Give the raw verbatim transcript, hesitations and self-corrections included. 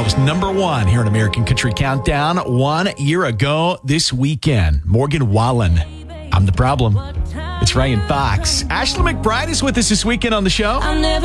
was number one here in American Country Countdown one year ago this weekend. Morgan Wallen, I'm the Problem. It's Ryan Fox. Ashley McBride is with us this weekend on the show.